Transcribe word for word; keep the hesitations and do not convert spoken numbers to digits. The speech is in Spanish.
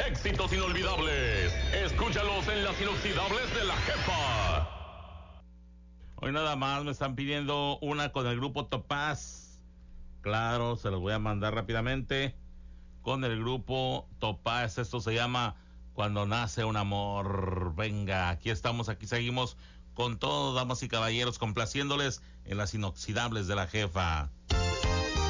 Éxitos inolvidables. Escúchalos en las inoxidables de la Jefa. Hoy nada más me están pidiendo una con el grupo Topaz. Claro, se los voy a mandar rápidamente. Con el grupo Topaz, esto se llama Cuando nace un amor. Venga, aquí estamos, aquí seguimos con todo, damas y caballeros, complaciéndoles en las inoxidables de la Jefa.